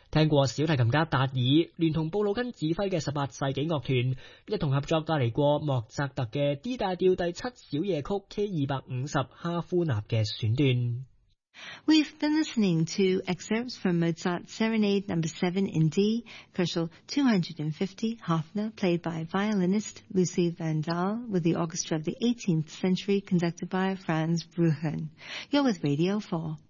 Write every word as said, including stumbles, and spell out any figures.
聽過小提琴家達爾聯同布魯根指揮嘅十八世紀樂團一同合作帶嚟過莫扎特嘅 D 大調第七小夜曲 K 二百五十哈夫納嘅選段。 We've been listening to excerpts from Mozart's Serenade Number seven in D, Koszul two hundred fifty, Hofner, played by violinist Lucy Van Dahl with the orchestra of the eighteenth century conducted by Franz Bruchen. You're with Radio four.